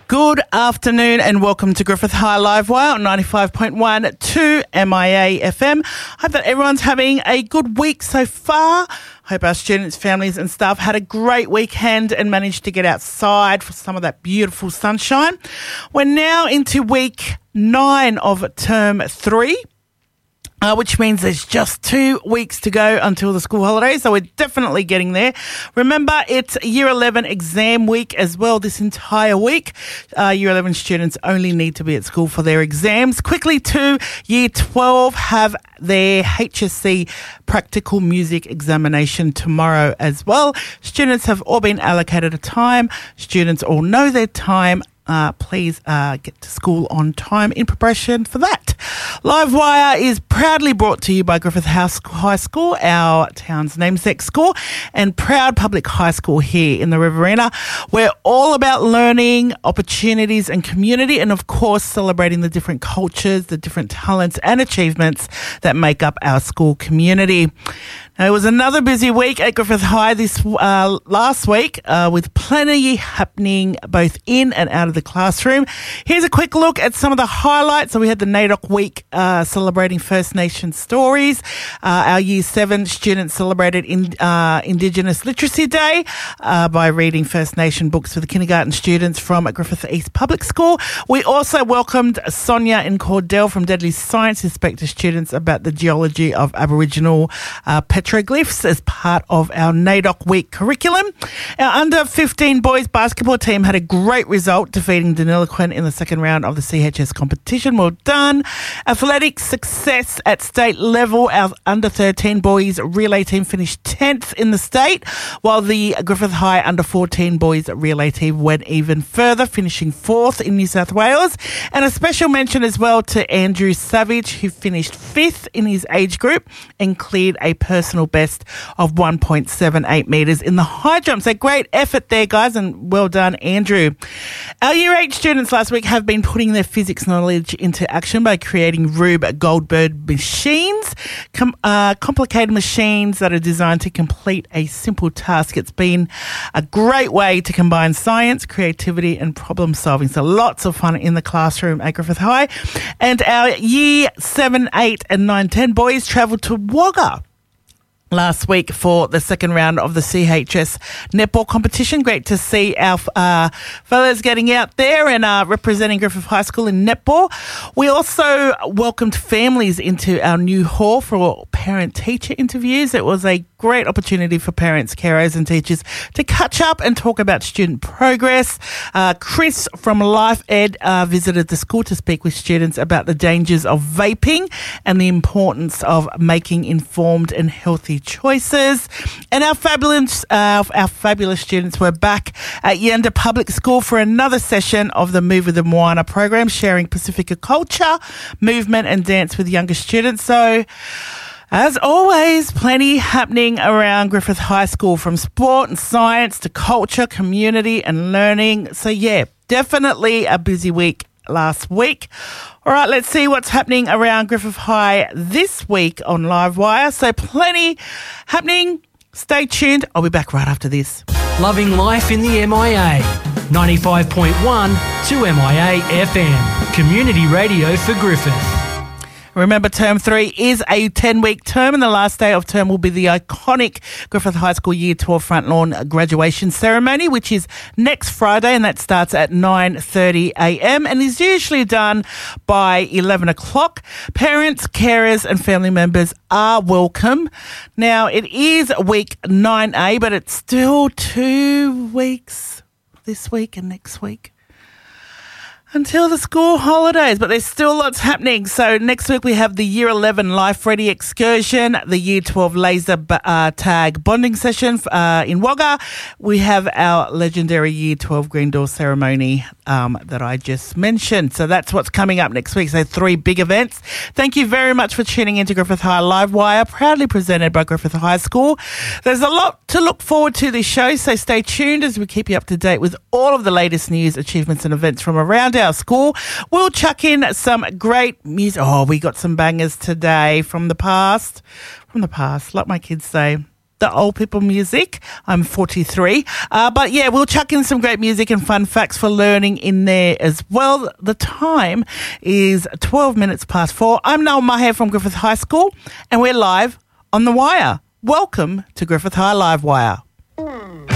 Good afternoon and welcome to Griffith High Live Wire on 95.1 to MIA FM. Hope that everyone's having a good week so far. Hope our students, families and staff had a great weekend and managed to get outside for some of that beautiful sunshine. We're now into week 9 of term 3. Which means there's just 2 weeks to go until the school holidays, so we're definitely getting there. Remember, it's Year 11 exam week as well this entire week. Year 11 students only need to be at school for their exams. Quickly to Year 12 have their HSC practical music examination tomorrow as well. Students have all been allocated a time. Students all know their time. Please get to school on time in preparation for that. Livewire is proudly brought to you by Griffith High School, our town's namesake school, and proud public high school here in the Riverina. We're all about learning, opportunities and community, and of course celebrating the different cultures, the different talents and achievements that make up our school community. Now, it was another busy week at Griffith High this last week with plenty happening both in and out of the classroom. Here's a quick look at some of the highlights. So we had the NAIDOC week celebrating First Nation stories. Our Year 7 students celebrated Indigenous Literacy Day by reading First Nation books for the kindergarten students from Griffith East Public School. We also welcomed Sonia and Cordell from Deadly Science who spoke to students about the geology of Aboriginal petroglyphs as part of our NAIDOC week curriculum. Our under 15 boys basketball team had a great result defeating Deniliquin in the second round of the CHS competition. Well done. Athletic success at state level. Our under 13 boys relay team finished 10th in the state, while the Griffith High under 14 boys relay team went even further, finishing 4th in New South Wales. And a special mention as well to Andrew Savage, who finished 5th in his age group and cleared a personal best of 1.78 metres in the high jump. So great effort there, guys, and well done, Andrew. Our Year 8 students last week have been putting their physics knowledge into action by creating Rube Goldberg machines, complicated machines that are designed to complete a simple task. It's been a great way to combine science, creativity and problem solving. So lots of fun in the classroom at Griffith High. And our Year 7, 8 and 9, 10 boys travelled to Wagga last week for the second round of the CHS netball competition. Great to see our fellas getting out there and representing Griffith High School in netball. We also welcomed families into our new hall for parent-teacher interviews. It was a great opportunity for parents, carers and teachers to catch up and talk about student progress. Chris from Life Ed visited the school to speak with students about the dangers of vaping and the importance of making informed and healthy choices. And our fabulous students were back at Yenda Public School for another session of the Move with the Moana program, sharing Pacifica culture, movement and dance with younger students. So, as always, plenty happening around Griffith High School, from sport and science to culture, community and learning. So yeah, definitely a busy week last week. All right, let's see what's happening around Griffith High this week on Livewire. So plenty happening. Stay tuned. I'll be back right after this. Loving life in the MIA. 95.1 to MIA FM. Community radio for Griffith. Remember, Term 3 is a 10-week term and the last day of term will be the iconic Griffith High School Year 12 front lawn graduation ceremony, which is next Friday, and that starts at 9:30am and is usually done by 11 o'clock. Parents, carers and family members are welcome. Now, it is week 9A, but it's still 2 weeks this week and next week until the school holidays, but there's still lots happening. So next week we have the Year 11 Life Ready excursion, the Year 12 laser tag bonding session in Wagga. We have our legendary Year 12 Green Door ceremony that I just mentioned. So that's what's coming up next week. So 3 big events. Thank you very much for tuning into Griffith High Livewire, proudly presented by Griffith High School. There's a lot to look forward to this show, so stay tuned as we keep you up to date with all of the latest news, achievements and events from around our school. We'll chuck in some great music. Oh, we got some bangers today from the past, like my kids say. the old people music. I'm 43. But yeah, we'll chuck in some great music and fun facts for learning in there as well. The time is 12 minutes past 4. I'm Noel Maher from Griffith High School, and we're live on The Wire. Welcome to Griffith High Live Wire.